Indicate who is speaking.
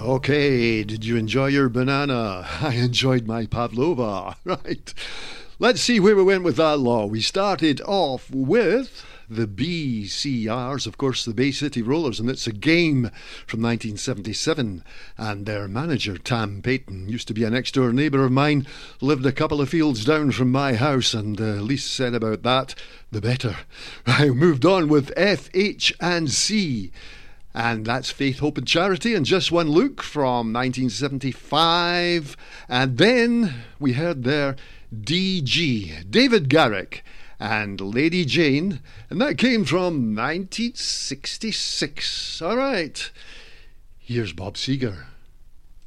Speaker 1: Okay, did you enjoy your banana? I enjoyed my pavlova. Right. Let's see where we went with that law. We started off with the BCRs, of course, the Bay City Rollers, and it's a game from 1977. And their manager, Tam Payton, used to be a next-door neighbour of mine, lived a couple of fields down from my house, and the least said about that, the better. I moved on with F, H and C. And that's Faith, Hope and Charity, and Just One Look from 1975. And then we heard there DG, David Garrick and Lady Jane, and that came from 1966. All right, here's Bob Seger.